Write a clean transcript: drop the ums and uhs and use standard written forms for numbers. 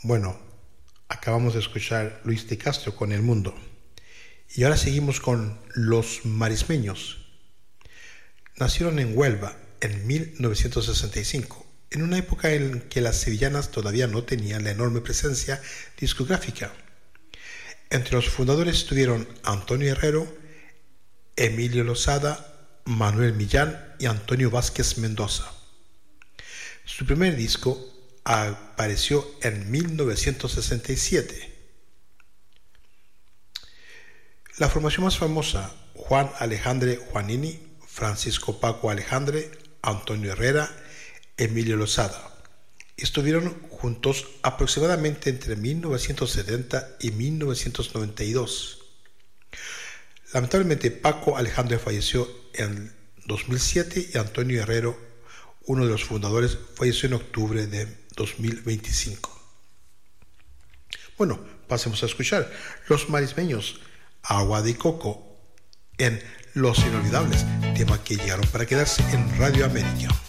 Bueno, acabamos de escuchar Luis de Castro con El Mundo. Y ahora seguimos con Los Marismeños. Nacieron en Huelva en 1965, en una época en que las sevillanas todavía no tenían la enorme presencia discográfica. Entre los fundadores estuvieron Antonio Herrero, Emilio Lozada, Manuel Millán y Antonio Vázquez Mendoza. Su primer disco apareció en 1967. La formación más famosa: Juan Alejandre Juanini, Francisco Paco Alejandre, Antonio Herrera, Emilio Lozada. Estuvieron juntos aproximadamente entre 1970 y 1992. Lamentablemente, Paco Alejandre falleció en 2007 y Antonio Herrero, uno de los fundadores, falleció en octubre de 2025. Bueno, pasemos a escuchar Los Marismeños, Agua de Coco, en Los Inolvidables, tema que llegaron para quedarse en Radio América.